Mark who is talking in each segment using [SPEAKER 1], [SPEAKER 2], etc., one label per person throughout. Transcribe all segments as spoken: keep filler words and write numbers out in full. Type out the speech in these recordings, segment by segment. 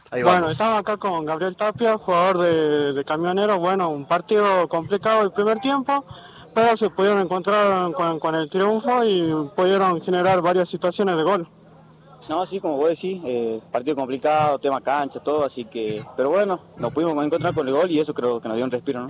[SPEAKER 1] Ahí
[SPEAKER 2] Bueno,
[SPEAKER 1] vamos.
[SPEAKER 2] estamos acá con Gabriel Tapia, jugador de, de Camioneros. Bueno, un partido complicado el primer tiempo, pero se pudieron encontrar con, con el triunfo y pudieron generar varias situaciones de gol.
[SPEAKER 3] No, sí, como vos decís, eh, partido complicado, tema cancha, todo, así que, pero bueno, nos pudimos encontrar con el gol y eso creo que nos dio un respiro, ¿no?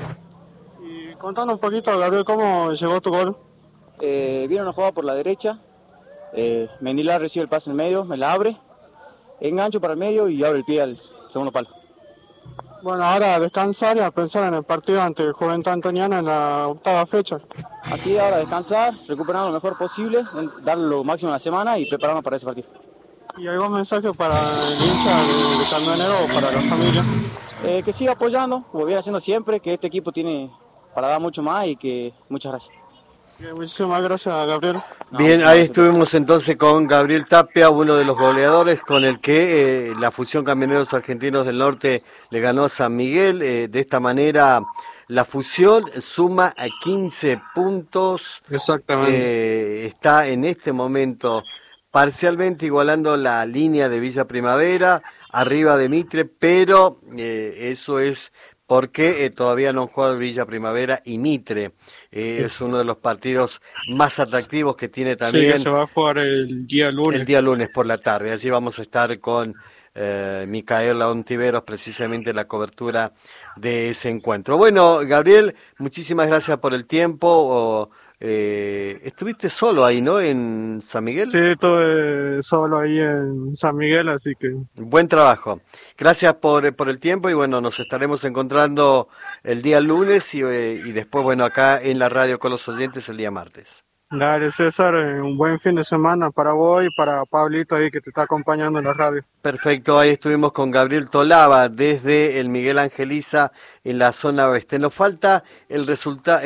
[SPEAKER 2] Y contando un poquito, Gabriel, ¿cómo llegó tu gol?
[SPEAKER 3] Eh, vieron una jugada por la derecha, eh, Mendilá recibe el pase en el medio, me la abre, engancho para el medio y abre el pie al segundo palo.
[SPEAKER 2] Bueno, ahora a descansar y a pensar en el partido ante Juventud Antoniana en la octava fecha.
[SPEAKER 3] Así, ahora descansar, recuperar lo mejor posible, dar lo máximo en la semana y prepararnos para ese partido.
[SPEAKER 2] ¿Y algún mensaje para el hincha de, de Camionero o para la familia?
[SPEAKER 3] Eh, que siga apoyando, como viene haciendo siempre, que este equipo tiene para dar mucho más y que muchas gracias.
[SPEAKER 2] Bien, muchísimas gracias, Gabriel.
[SPEAKER 1] No, Bien, ahí estuvimos entonces con Gabriel Tapia, uno de los goleadores con el que eh, la fusión Camioneros Argentinos del Norte le ganó a San Miguel. Eh, de esta manera, la fusión suma a quince puntos.
[SPEAKER 2] Exactamente.
[SPEAKER 1] Eh, está en este momento parcialmente igualando la línea de Villa Primavera, arriba de Mitre, pero eh, eso es porque eh, todavía no han jugado Villa Primavera y Mitre. Eh, es uno de los partidos más atractivos que tiene también.
[SPEAKER 2] Sí, que se va a jugar el día lunes.
[SPEAKER 1] El día lunes por la tarde. Allí vamos a estar con eh, Micaela Ontiveros, precisamente la cobertura de ese encuentro. Bueno, Gabriel, muchísimas gracias por el tiempo. O, eh, estuviste solo ahí, ¿no? En San Miguel.
[SPEAKER 2] Sí, estuve solo ahí en San Miguel, así que...
[SPEAKER 1] Buen trabajo. Gracias por, por el tiempo y bueno, nos estaremos encontrando el día lunes y, eh, y después, bueno, acá en la radio con los oyentes el día martes.
[SPEAKER 2] Dale, César, un buen fin de semana para vos y para Pablito ahí que te está acompañando en la radio.
[SPEAKER 1] Perfecto, ahí estuvimos con Gabriel Tolaba desde el Miguel Angeliza en la zona oeste. Nos falta el, resulta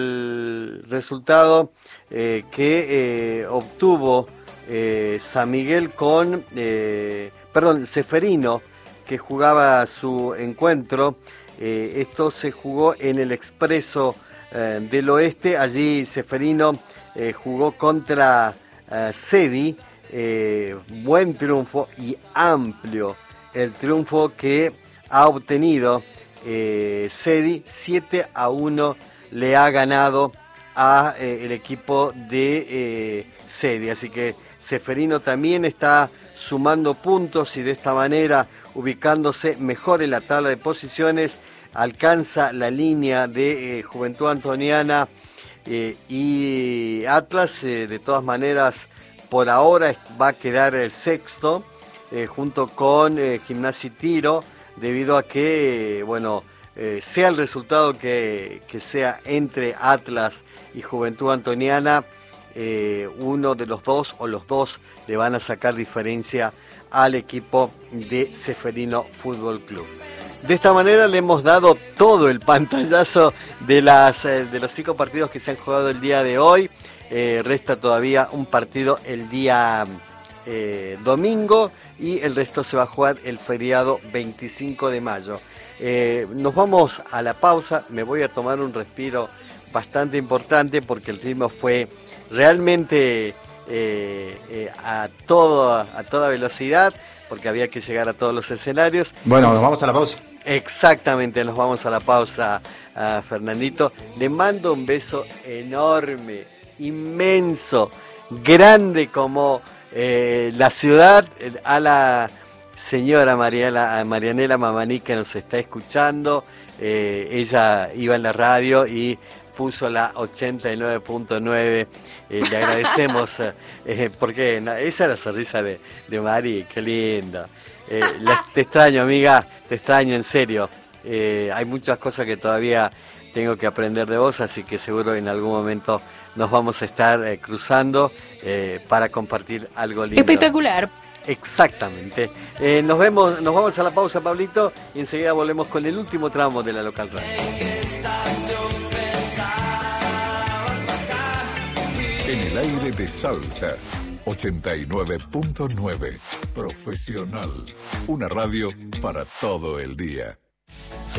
[SPEAKER 1] el resultado eh, que eh, obtuvo eh, San Miguel con, eh, perdón, Ceferino, que jugaba su encuentro. Eh, esto se jugó en el Expreso eh, del Oeste. Allí Ceferino eh, jugó contra eh, Cedi. Eh, buen triunfo y amplio el triunfo que ha obtenido eh, Cedi. Siete a uno le ha ganado a eh, el equipo de eh, Cedi, así que Ceferino también está sumando puntos y de esta manera ubicándose mejor en la tabla de posiciones, alcanza la línea de eh, Juventud Antoniana eh, y Atlas. Eh, de todas maneras, por ahora va a quedar el sexto, eh, junto con eh, Gimnasia y Tiro, debido a que, eh, bueno, eh, sea el resultado que, que sea entre Atlas y Juventud Antoniana, eh, uno de los dos o los dos le van a sacar diferencia al equipo de Ceferino Fútbol Club. De esta manera le hemos dado todo el pantallazo de, las, eh, de los cinco partidos que se han jugado el día de hoy. Eh, resta todavía un partido el día eh, domingo y el resto se va a jugar el feriado veinticinco de mayo. Eh, nos vamos a la pausa, me voy a tomar un respiro bastante importante porque el ritmo fue realmente eh, eh, a, todo, a toda velocidad, porque había que llegar a todos los escenarios.
[SPEAKER 4] Bueno, nos vamos a la pausa.
[SPEAKER 1] Exactamente, nos vamos a la pausa, a Fernandito. Le mando un beso enorme, inmenso, grande como eh, la ciudad, a la señora Mariela, Marianela Mamaní, que nos está escuchando. Eh, ella iba en la radio y puso la ochenta y nueve punto nueve. Eh, le agradecemos eh, porque esa es la sonrisa de, de Mari, qué lindo. Eh, la, te extraño, amiga, te extraño, en serio. Eh, hay muchas cosas que todavía tengo que aprender de vos, así que seguro en algún momento nos vamos a estar eh, cruzando eh, para compartir algo lindo.
[SPEAKER 5] Espectacular.
[SPEAKER 1] Exactamente. Eh, nos vemos, nos vamos a la pausa, Pablito, y enseguida volvemos con el último tramo de la Local Radio.
[SPEAKER 6] En el aire de Salta, ochenta y nueve punto nueve. Profesional. Una radio para todo el día.